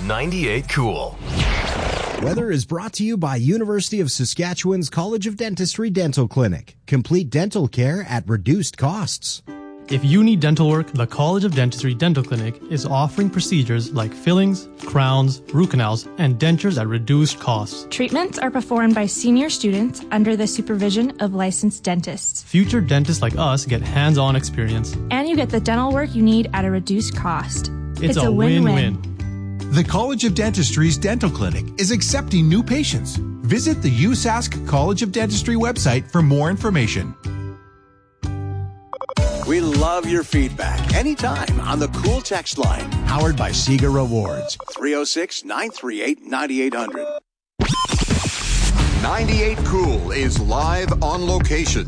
98 Cool. Weather is brought to you by University of Saskatchewan's College of Dentistry Dental Clinic. Complete dental care at reduced costs. If you need dental work, the College of Dentistry Dental Clinic is offering procedures like fillings, crowns, root canals, and dentures at reduced costs. Treatments are performed by senior students under the supervision of licensed dentists. Future dentists like us get hands-on experience. And you get the dental work you need at a reduced cost. It's a win-win. The College of Dentistry's Dental Clinic is accepting new patients. Visit the USask College of Dentistry website for more information. We love your feedback anytime on the Cool text line. Powered by Sega Rewards. 306-938-9800. 98 Cool is live on location.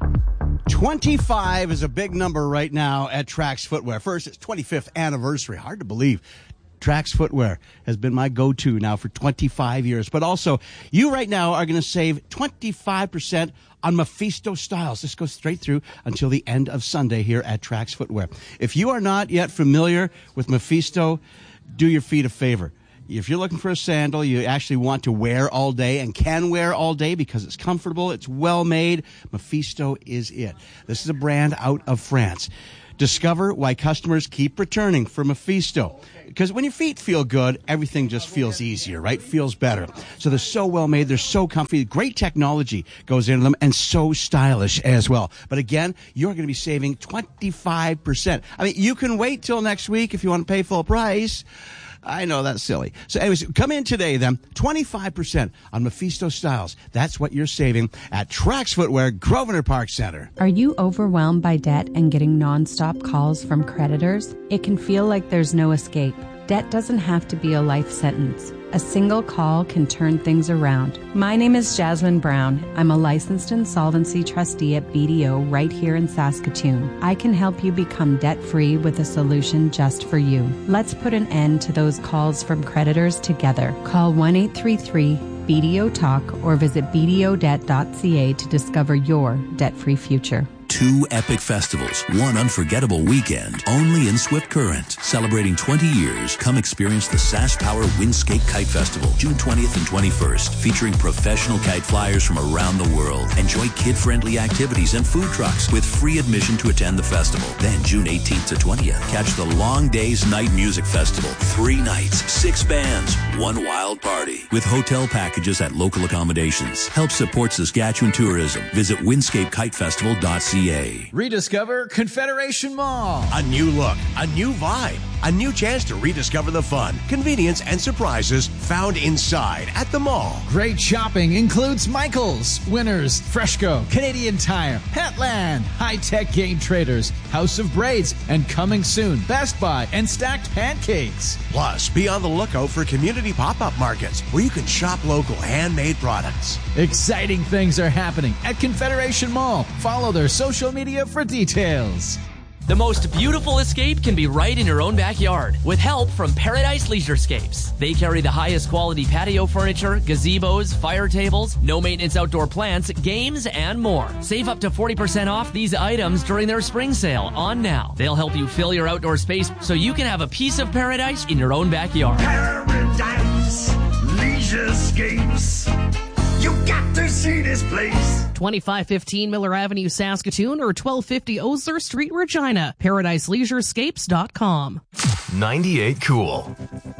25 is a big number right now at Trax Footwear. First, it's 25th anniversary. Hard to believe. Trax Footwear has been my go-to now for 25 years. But also, you right now are going to save 25% on Mephisto styles. This goes straight through until the end of Sunday here at Trax Footwear. If you are not yet familiar with Mephisto, do your feet a favor. If you're looking for a sandal you actually want to wear all day and can wear all day because it's comfortable, it's well made, Mephisto is it. This is a brand out of France. Discover why customers keep returning for Mephisto. Because when your feet feel good, everything just feels easier, right? Feels better. So they're so well made, they're so comfy, great technology goes into them, and so stylish as well. But again, you're going to be saving 25%. I mean, you can wait till next week if you want to pay full price. I know that's silly. So anyways, come in today then, 25% on Mephisto styles. That's what you're saving at Trax Footwear, Grosvenor Park Center. Are you overwhelmed by debt and getting nonstop calls from creditors? It can feel like there's no escape. Debt doesn't have to be a life sentence. A single call can turn things around. My name is Jasmine Brown. I'm a licensed insolvency trustee at BDO right here in Saskatoon. I can help you become debt-free with a solution just for you. Let's put an end to those calls from creditors together. Call 1-833-BDO-TALK or visit bdodebt.ca to discover your debt-free future. 2 epic festivals, 1 unforgettable weekend, only in Swift Current. Celebrating 20 years, come experience the SaskPower Windscape Kite Festival, June 20th and 21st, featuring professional kite flyers from around the world. Enjoy kid-friendly activities and food trucks with free admission to attend the festival. Then June 18th to 20th, catch the Long Days Night Music Festival. 3 nights, 6 bands, 1 wild party. With hotel packages at local accommodations. Help support Saskatchewan tourism. Visit windscapekitefestival.ca. Rediscover Confederation Mall. A new look, a new vibe, a new chance to rediscover the fun, convenience, and surprises found inside at the mall. Great shopping includes Michaels, Winners, Freshco, Canadian Tire, Petland, High Tech Game Traders, House of Braids, and coming soon, Best Buy and Stacked Pancakes. Plus, be on the lookout for community pop-up markets where you can shop local handmade products. Exciting things are happening at Confederation Mall. Follow their social media for details. The most beautiful escape can be right in your own backyard with help from Paradise Leisurescapes. They carry the highest quality patio furniture, gazebos, fire tables, no maintenance outdoor plants, games, and more. Save up to 40% off these items during their spring sale on now. They'll help you fill your outdoor space so you can have a piece of paradise in your own backyard. Paradise Leisurescapes. You got to see this place. 2515 Miller Avenue, Saskatoon, or 1250 Osler Street, Regina. ParadiseLeisurescapes.com. 98 Cool.